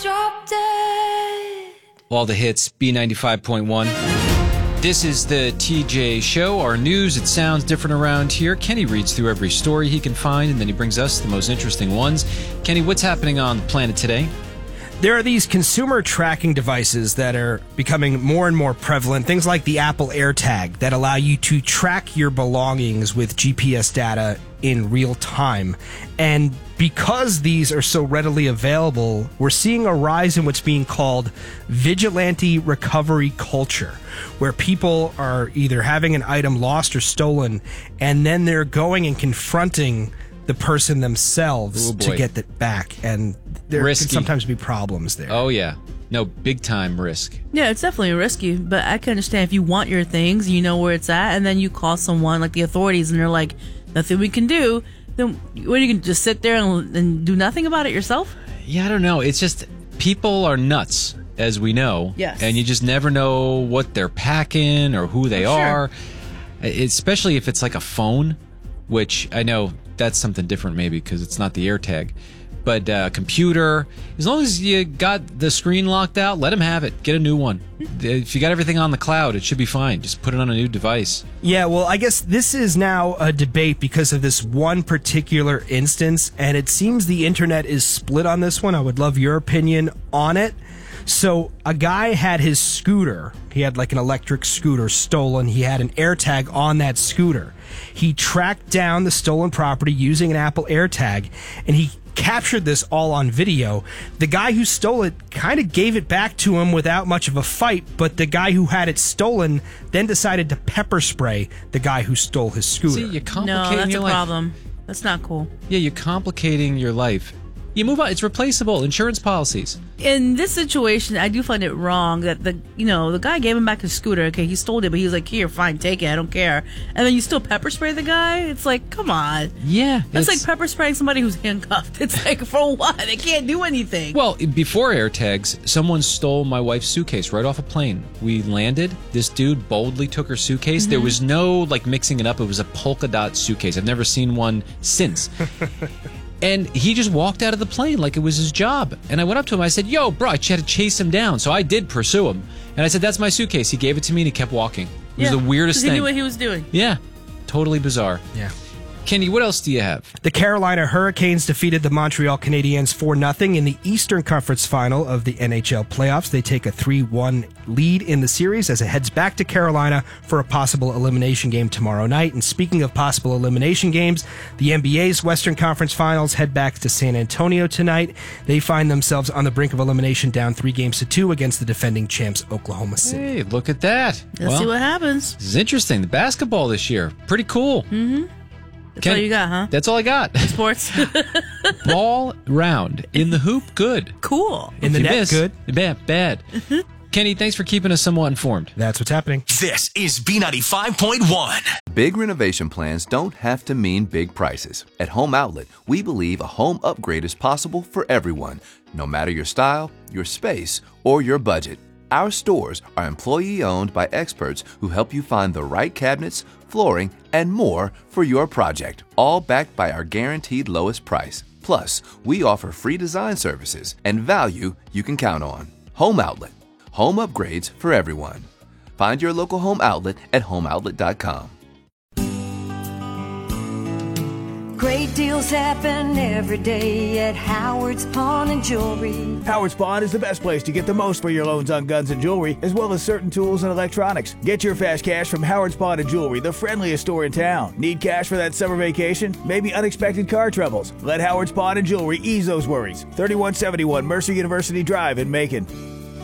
Drop dead. All the hits, B95.1. This is the TJ Show, our news. It sounds different around here. Kenny reads through every story he can find, and then he brings us the most interesting ones. Kenny, what's happening on the planet today? There are these consumer tracking devices that are becoming more and more prevalent. Things like the Apple AirTag that allow you to track your belongings with GPS data in real time. And because these are so readily available, we're seeing a rise in what's being called vigilante recovery culture, where people are either having an item lost or stolen, and then they're going and confronting the person themselves to get it back. And there can sometimes be problems there. Oh, yeah. No, big time risk. Yeah, it's definitely risky, but I can understand if you want your things, you know where it's at, and then you call someone like the authorities and they're like, nothing we can do, then what, are you going to just sit there and do nothing about it yourself? Yeah, I don't know. It's just people are nuts, as we know. Yes. And you just never know what they're packing or who they are. Especially if it's like a phone, which I know that's something different maybe because it's not the AirTag. But computer, as long as you got the screen locked out, let them have it. Get a new one. If you got everything on the cloud, it should be fine. Just put it on a new device. Yeah, well, I guess this is now a debate because of this one particular instance, and it seems the internet is split on this one. I would love your opinion on it. So a guy had his scooter. He had like an electric scooter stolen. He had an AirTag on that scooter. He tracked down the stolen property using an Apple AirTag, and he captured this all on video. The guy who stole it kind of gave it back to him without much of a fight, but the guy who had it stolen then decided to pepper spray the guy who stole his scooter. See, you're complicating No, that's your a life. problem. That's not cool. Yeah, you're complicating your life. You move on. It's replaceable. Insurance policies. In this situation, I do find it wrong that the guy gave him back his scooter. Okay, he stole it, but he was like, "Here, fine, take it. I don't care." And then you still pepper spray the guy. It's like, come on. Yeah, That's like pepper spraying somebody who's handcuffed. It's like, for what? They can't do anything. Well, before AirTags, someone stole my wife's suitcase right off a plane. We landed. This dude boldly took her suitcase. There was no like mixing it up. It was a polka dot suitcase. I've never seen one since. And he just walked out of the plane like it was his job. And I went up to him. I said, "Yo, bro," I had to chase him down. So I did pursue him. And I said, "That's my suitcase." He gave it to me and he kept walking. It was the weirdest thing. He knew what he was doing. Yeah, totally bizarre. Yeah. Kenny, what else do you have? The Carolina Hurricanes defeated the Montreal Canadiens 4-0 in the Eastern Conference Final of the NHL playoffs. They take a 3-1 lead in the series as it heads back to Carolina for a possible elimination game tomorrow night. And speaking of possible elimination games, the NBA's Western Conference Finals head back to San Antonio tonight. They find themselves on the brink of elimination, down 3-2 against the defending champs Oklahoma City. Hey, look at that. Let's see what happens. This is interesting. The basketball this year, pretty cool. Mm-hmm. That's all you got, huh? That's all I got. Sports. Ball round. In the hoop, good. Cool. In the net, good. Bad. Kenny, thanks for keeping us somewhat informed. That's what's happening. This is B95.1. Big renovation plans don't have to mean big prices. At Home Outlet, we believe a home upgrade is possible for everyone, no matter your style, your space, or your budget. Our stores are employee-owned by experts who help you find the right cabinets, flooring, and more for your project, all backed by our guaranteed lowest price. Plus, we offer free design services and value you can count on. Home Outlet. Home upgrades for everyone. Find your local Home Outlet at homeoutlet.com. Great deals happen every day at Howard's Pawn and Jewelry. Howard's Pawn is the best place to get the most for your loans on guns and jewelry, as well as certain tools and electronics. Get your fast cash from Howard's Pawn and Jewelry, the friendliest store in town. Need cash for that summer vacation? Maybe unexpected car troubles? Let Howard's Pawn and Jewelry ease those worries. 3171 Mercer University Drive in Macon.